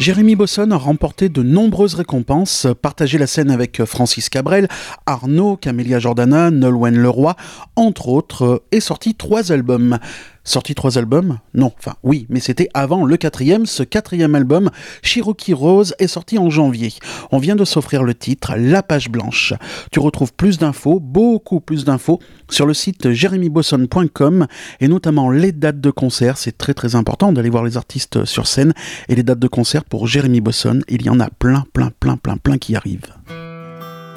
Jérémy Bosson a remporté de nombreuses récompenses, partagé la scène avec Francis Cabrel, Arnaud, Camélia Jordana, Nolwenn Leroy, entre autres, et sorti 3 albums. Sorti 3 albums ? Non, enfin oui, mais c'était avant le 4e. Ce 4e album, Cherokee Rose, est sorti en janvier. On vient de s'offrir le titre La Page Blanche. Tu retrouves plus d'infos, beaucoup plus d'infos, sur le site jeremybosson.com et notamment les dates de concert. C'est très très important d'aller voir les artistes sur scène et les dates de concert pour Jérémy Bosson. Il y en a plein qui arrivent.